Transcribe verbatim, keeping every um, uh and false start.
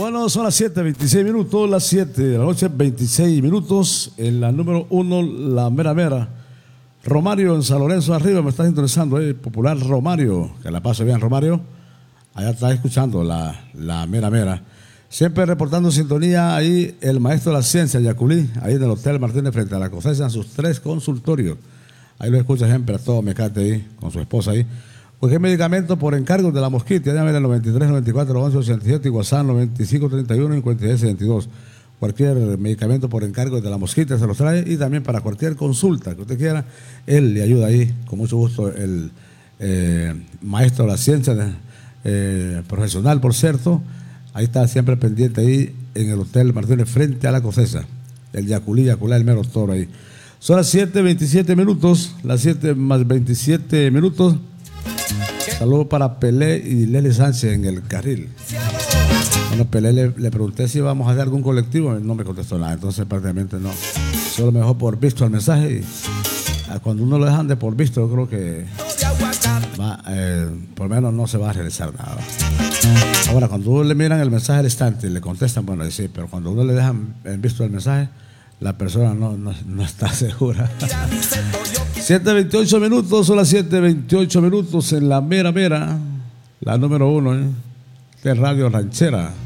Bueno, son las siete veintiséis minutos, las siete de la noche, veintiséis minutos. En la número uno, la mera mera. Romario en San Lorenzo arriba, me está interesando, eh, popular Romario, que la pase bien Romario. Allá está escuchando la, la mera mera. Siempre reportando sintonía ahí el maestro de la ciencia, Yaculí, ahí en el Hotel Martínez frente a la Cosesa, en sus tres consultorios. Ahí lo escucha siempre a todo Mecate ahí, con su esposa ahí. Cualquier medicamento por encargo de la mosquita, llámame al noventa y tres, noventa y cuatro, once, ochenta y siete y WhatsApp noventa y cinco, treinta y uno, cincuenta y seis, setenta y dos. Cualquier medicamento por encargo de la mosquita se los trae, y también para cualquier consulta que usted quiera, él le ayuda ahí, con mucho gusto, el eh, maestro de la ciencia, eh, profesional por cierto, ahí está siempre pendiente ahí en el Hotel Martínez frente a la Cosesa, el Yaculí, Yaculá, el mero toro ahí. Son las siete veintisiete minutos, las siete más veintisiete minutos. Saludos para Pelé y Lele Sánchez en el carril. Bueno, Pelé le, le pregunté si íbamos a hacer algún colectivo, no me contestó nada, entonces prácticamente no. Solo me dejó por visto el mensaje, y cuando uno lo dejan de por visto, yo creo que va, eh, por lo menos no se va a realizar nada. Ahora, cuando uno le miran el mensaje al instante y le contestan, bueno, sí, pero cuando uno le dejan en visto el mensaje, la persona no, no, no está segura. siete veintiocho minutos, son las siete veintiocho minutos en la mera mera, la número uno, ¿eh? de Radio Ranchera.